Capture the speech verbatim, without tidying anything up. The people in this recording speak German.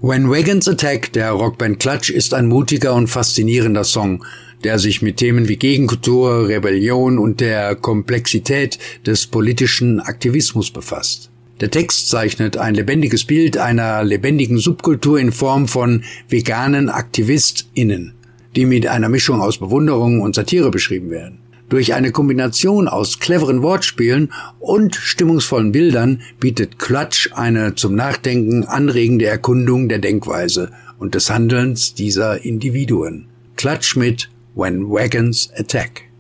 When Wagons Attack der Rockband Clutch ist ein mutiger und faszinierender Song, der sich mit Themen wie Gegenkultur, Rebellion und der Komplexität des politischen Aktivismus befasst. Der Text zeichnet ein lebendiges Bild einer lebendigen Subkultur in Form von veganen AktivistInnen, die mit einer Mischung aus Bewunderung und Satire beschrieben werden. Durch eine Kombination aus cleveren Wortspielen und stimmungsvollen Bildern bietet Clutch eine zum Nachdenken anregende Erkundung der Denkweise und des Handelns dieser Individuen. Clutch mit When Wagons Attack.